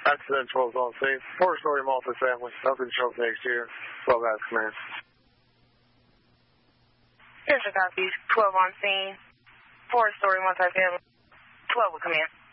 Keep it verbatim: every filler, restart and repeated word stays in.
Accident twelve on scene. Four-story multifamily. Nothing shows next year. twelve has command. Central Copies, twelve on scene. Four-story multifamily. twelve will command.